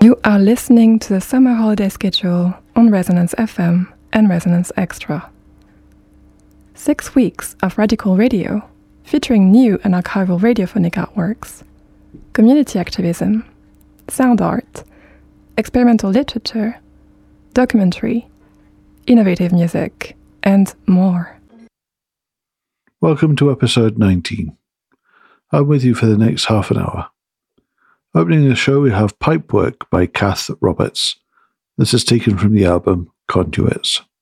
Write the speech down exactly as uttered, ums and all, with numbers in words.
You are listening to the summer holiday schedule on Resonance F M and Resonance Extra. Six weeks of radical radio featuring new and archival radiophonic artworks, community activism, sound art, experimental literature, documentary, innovative music, and more. Welcome to episode nineteen. I'm with you for the next half an hour. Opening the show, we have Pipework by Kath Roberts. This is taken from the album Conduits.